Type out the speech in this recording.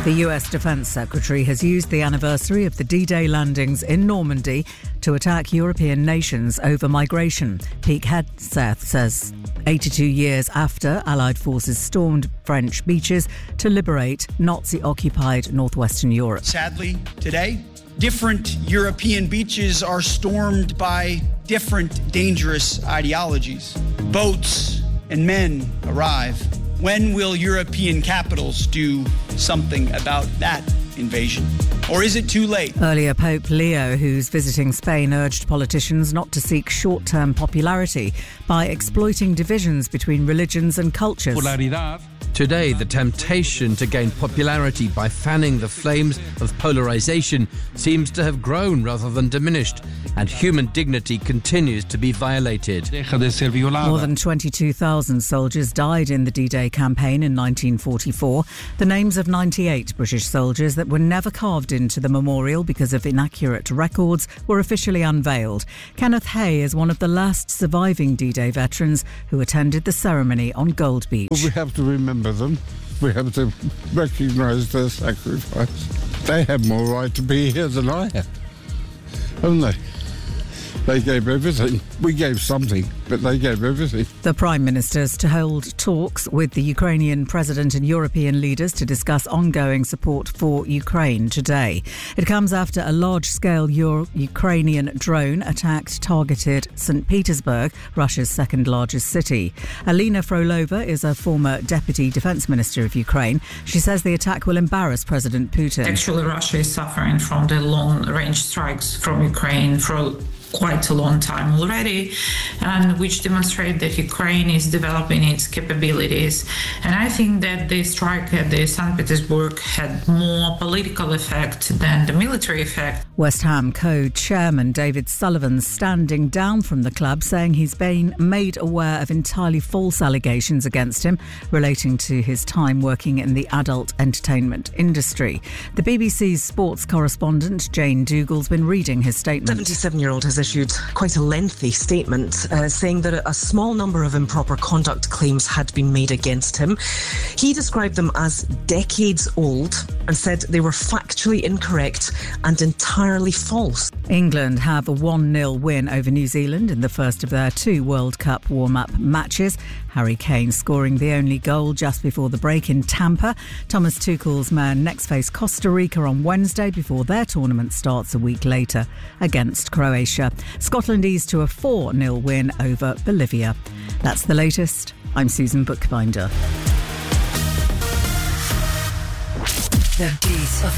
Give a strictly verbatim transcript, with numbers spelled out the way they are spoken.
The U S Defence Secretary has used the anniversary of the D-Day landings in Normandy to attack European nations over migration. Pete Hegseth says eighty-two years after Allied forces stormed French beaches to liberate Nazi-occupied northwestern Europe. Sadly, today, different European beaches are stormed by different dangerous ideologies. Boats and men arrive. When will European capitals do something about that invasion? Or is it too late? Earlier, Pope Leo, who's visiting Spain, urged politicians not to seek short-term popularity by exploiting divisions between religions and cultures. Today, the temptation to gain popularity by fanning the flames of polarisation seems to have grown rather than diminished, and human dignity continues to be violated. More than twenty-two thousand soldiers died in the D-Day campaign in nineteen forty-four. The names of ninety-eight British soldiers that were never carved into the memorial because of inaccurate records were officially unveiled. Kenneth Hay is one of the last surviving D-Day veterans who attended the ceremony on Gold Beach. We have to remember them. We have to recognise their sacrifice. They had more right to be here than I have, haven't they? They gave everything. We gave something, but they gave everything. The Prime Minister's to hold talks with the Ukrainian President and European leaders to discuss ongoing support for Ukraine today. It comes after a large-scale Euro- Ukrainian drone attacked targeted Saint Petersburg, Russia's second-largest city. Alina Frolova is a former Deputy Defence Minister of Ukraine. She says the attack will embarrass President Putin. Actually, Russia is suffering from the long-range strikes from Ukraine for quite a long time already, and which demonstrate that Ukraine is developing its capabilities. And I think that the strike at the Saint Petersburg had more political effect than the military effect. West Ham co-chairman David Sullivan standing down from the club, saying he's been made aware of entirely false allegations against him relating to his time working in the adult entertainment industry. The B B C's sports correspondent Jane Dougal's been reading his statement. seventy-seven-year-old has issued quite a lengthy statement uh, saying that a small number of improper conduct claims had been made against him. He described them as decades old and said they were factually incorrect and entirely false. England have a one nil win over New Zealand in the first of their two World Cup warm-up matches. Harry Kane scoring the only goal just before the break in Tampa. Thomas Tuchel's men next face Costa Rica on Wednesday before their tournament starts a week later against Croatia. Scotland eased to a four nil win over Bolivia. That's the latest. I'm Susan Bookbinder. The Beat of